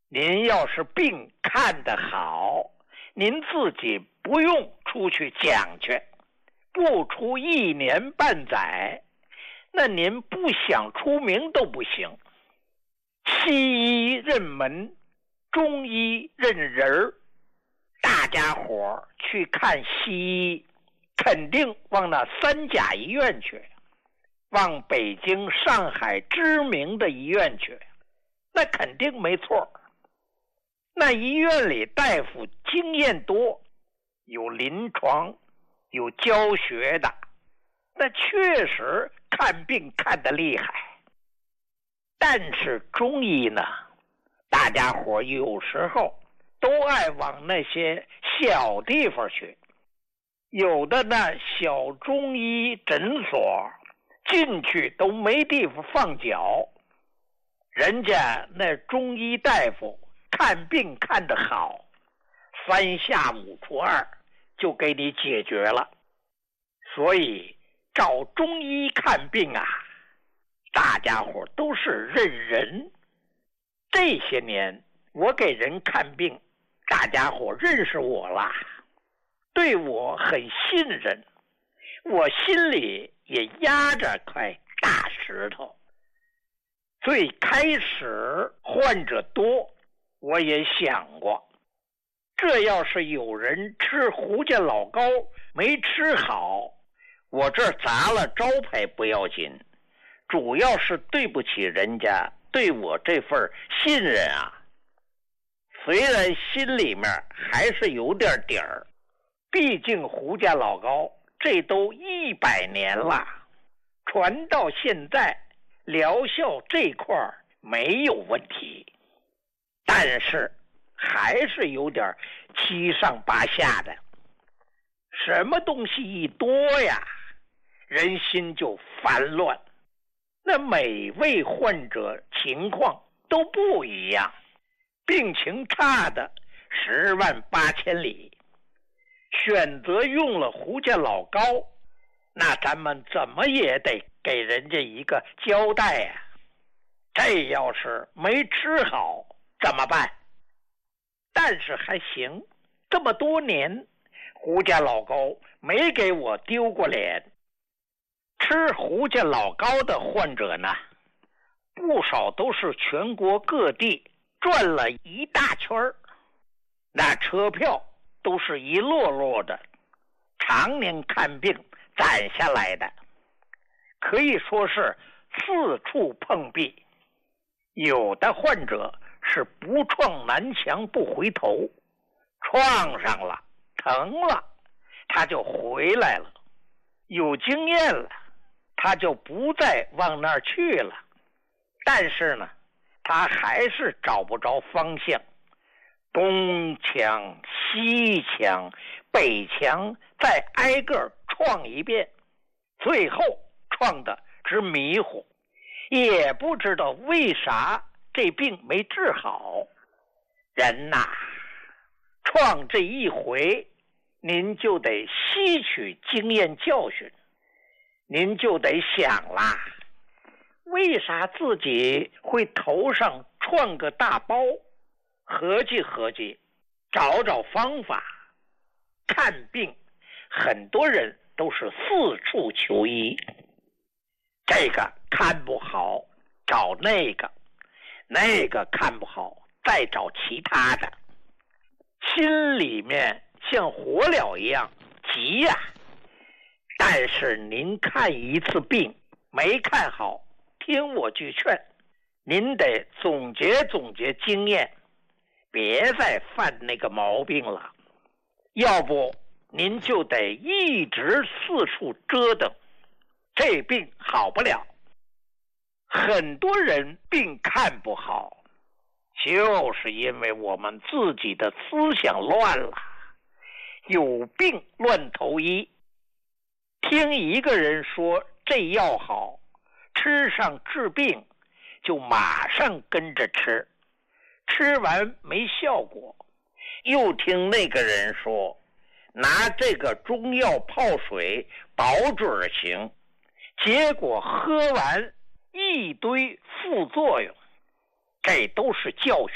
您要是病看得好，您自己不用出去讲去，不出1年半载，那您不想出名都不行。西医认门，中医认人儿，大家伙去看西医，肯定往那3甲医院去，往北京、上海知名的医院去，那肯定没错。那医院里大夫经验多，有临床，有教学的，那确实看病看得厉害。但是中医呢，大家伙有时候都爱往那些小地方去，有的那小中医诊所进去都没地方放脚，人家那中医大夫看病看得好，3下5除2就给你解决了。所以找中医看病啊，大家伙都是认人。这些年我给人看病，大家伙认识我了，对我很信任，我心里也压着块大石头。最开始患者多，我也想过，这要是有人吃胡家老膏没吃好，我这砸了招牌不要紧，主要是对不起人家对我这份信任啊。虽然心里面还是有点底儿，毕竟胡家老膏这都100年了，传到现在疗效这块没有问题，但是还是有点七上八下的。什么东西一多呀，人心就烦乱。那每位患者情况都不一样，病情差的10万8千里，选择用了胡家老膏，那咱们怎么也得给人家一个交代呀。这要是没吃好怎么办？但是还行，这么多年胡家老膏没给我丢过脸。吃胡家老膏的患者呢，不少都是全国各地转了一大圈儿，那车票都是一摞摞的，常年看病攒下来的，可以说是四处碰壁。有的患者是不撞南墙不回头，撞上了疼了他就回来了，有经验了他就不再往那儿去了，但是呢他还是找不着方向，东墙西墙北墙再挨个撞一遍，最后撞的直迷糊，也不知道为啥这病没治好。人呐，撞这一回您就得吸取经验教训，您就得想啦，为啥自己会头上撞个大包？合计合计，找找方法。看病很多人都是四处求医，这个看不好找那个，那个看不好再找其他的，心里面像火燎一样急呀。但是您看一次病没看好，听我句劝，您得总结总结经验，别再犯那个毛病了，要不您就得一直四处折腾，这病好不了。很多人病看不好，就是因为我们自己的思想乱了，有病乱投医。听一个人说这药好，吃上治病，就马上跟着吃，吃完没效果，又听那个人说拿这个中药泡水保准行，结果喝完一堆副作用，这都是教训。